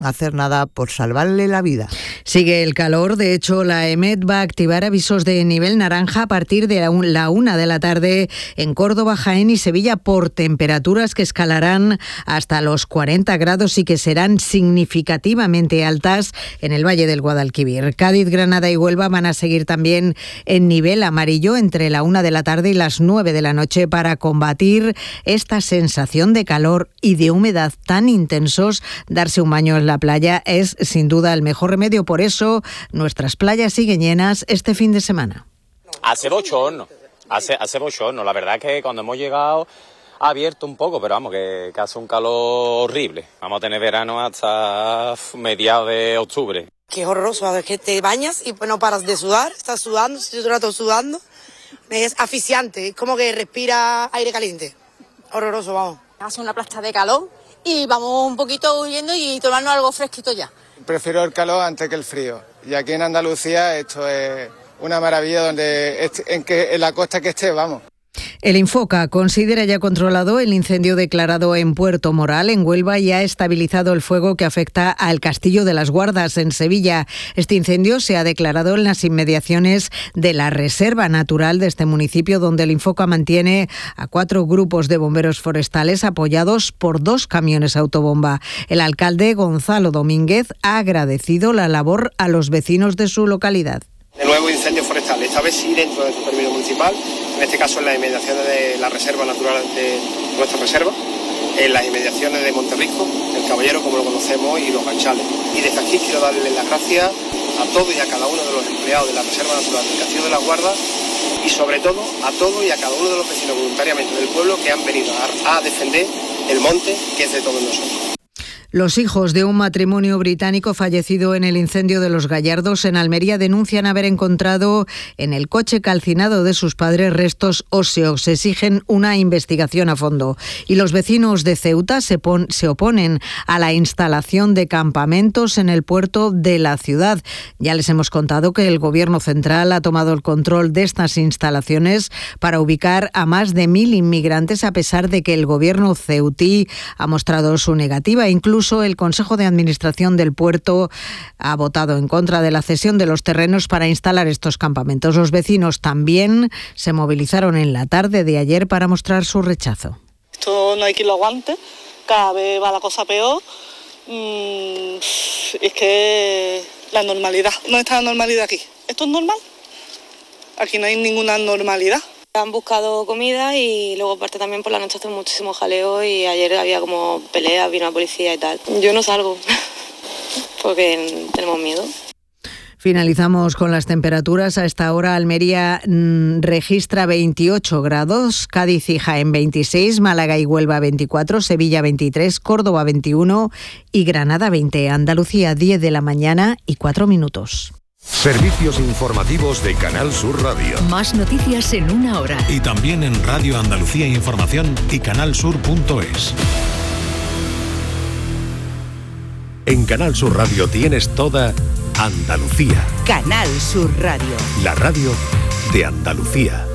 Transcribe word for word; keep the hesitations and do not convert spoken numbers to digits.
hacer nada por salvarle la vida. Sigue el calor, de hecho la EMET va a activar avisos de nivel naranja a partir de la una de la tarde en Córdoba, Jaén y Sevilla por temperaturas que escalarán hasta los cuarenta grados y que serán significativamente altas en el Valle del Guadalquivir. Cádiz, Granada y Huelva van a seguir también en nivel amarillo entre la una de la tarde y las nueve de la noche para combatir esta sensación de calor y de humedad tan intensos. Darse un baño en la La playa es sin duda el mejor remedio, por eso nuestras playas siguen llenas este fin de semana. Hace bochorno, hace, hace bochorno, la verdad que cuando hemos llegado ha abierto un poco, pero vamos, que, que hace un calor horrible. Vamos a tener verano hasta mediados de octubre. Qué horroroso, es que te bañas y no paras de sudar, estás sudando, si todo el rato sudando, es asfixiante, es como que respira aire caliente, horroroso, vamos. Hace una plasta de calor y vamos un poquito huyendo y tomarnos algo fresquito ya. Prefiero el calor antes que el frío. Y aquí en Andalucía esto es una maravilla donde en, que, en la costa que esté, vamos. El Infoca considera ya controlado el incendio declarado en Puerto Moral, en Huelva, y ha estabilizado el fuego que afecta al Castillo de las Guardas, en Sevilla. Este incendio se ha declarado en las inmediaciones de la Reserva Natural de este municipio, donde el Infoca mantiene a cuatro grupos de bomberos forestales apoyados por dos camiones autobomba. El alcalde, Gonzalo Domínguez, ha agradecido la labor a los vecinos de su localidad. De nuevo incendio forestal, esta vez sí dentro de su término municipal, en este caso en las inmediaciones de la Reserva Natural de nuestra reserva, en las inmediaciones de Monterrisco, el Caballero como lo conocemos y los Ganchales. Y desde aquí quiero darles las gracias a todos y a cada uno de los empleados de la Reserva Natural del Castillo de las Guardas y sobre todo a todos y a cada uno de los vecinos voluntariamente del pueblo que han venido a, a defender el monte que es de todos nosotros. Los hijos de un matrimonio británico fallecido en el incendio de Los Gallardos en Almería denuncian haber encontrado en el coche calcinado de sus padres restos óseos. Exigen una investigación a fondo. Y los vecinos de Ceuta se, pon- se oponen a la instalación de campamentos en el puerto de la ciudad. Ya les hemos contado que el Gobierno central ha tomado el control de estas instalaciones para ubicar a más de mil inmigrantes, a pesar de que el Gobierno ceutí ha mostrado su negativa. Incluso el Consejo de Administración del puerto ha votado en contra de la cesión de los terrenos para instalar estos campamentos. Los vecinos también se movilizaron en la tarde de ayer para mostrar su rechazo. Esto no hay quien lo aguante, cada vez va la cosa peor. Mm, es que la normalidad, ¿dónde está la normalidad aquí? ¿Esto es normal? Aquí no hay ninguna normalidad. Han buscado comida y luego aparte también por la noche hace muchísimo jaleo y ayer había como peleas, vino la policía y tal. Yo no salgo porque tenemos miedo. Finalizamos con las temperaturas. A esta hora Almería mmm, registra veintiocho grados, Cádiz y Jaén veintiséis, Málaga y Huelva veinticuatro, Sevilla veintitrés, Córdoba veintiuno y Granada veinte. Andalucía diez de la mañana y cuatro minutos. Servicios informativos de Canal Sur Radio. Más noticias en una hora. Y también en Radio Andalucía Información y canal sur punto es. En Canal Sur Radio tienes toda Andalucía. Canal Sur Radio. La radio de Andalucía.